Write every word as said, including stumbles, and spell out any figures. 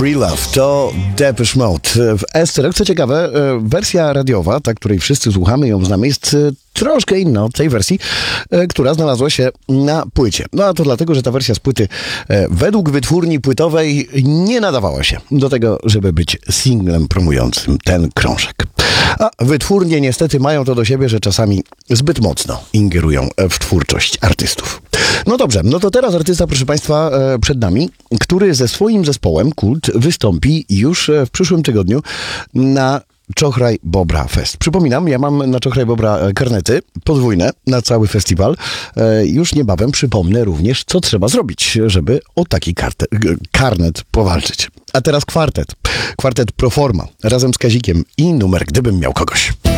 Free Love to Depeche Mode. W Esterek, co ciekawe, wersja radiowa, ta, której wszyscy słuchamy, ją znamy, jest troszkę inna od tej wersji, która znalazła się na płycie. No a to dlatego, że ta wersja z płyty według wytwórni płytowej nie nadawała się do tego, żeby być singlem promującym ten krążek. A wytwórnie niestety mają to do siebie, że czasami zbyt mocno ingerują w twórczość artystów. No dobrze, no to teraz artysta, proszę Państwa, przed nami, który ze swoim zespołem Kult wystąpi już w przyszłym tygodniu na Czochraj Bobra Fest. Przypominam, ja mam na Czochraj Bobra karnety podwójne na cały festiwal. Już niebawem przypomnę również, co trzeba zrobić, żeby o taki karte, karnet powalczyć. A teraz kwartet. Kwartet Proforma razem z Kazikiem i numer Gdybym miał kogoś.